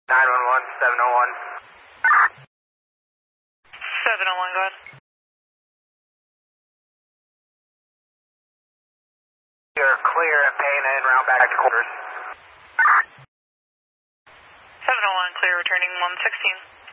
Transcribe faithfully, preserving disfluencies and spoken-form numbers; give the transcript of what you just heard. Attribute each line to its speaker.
Speaker 1: nine one one, seven oh one.
Speaker 2: seven oh one, go ahead.
Speaker 1: You're clear and paying in, round back to quarters.
Speaker 2: seven oh one, clear, returning one sixteen.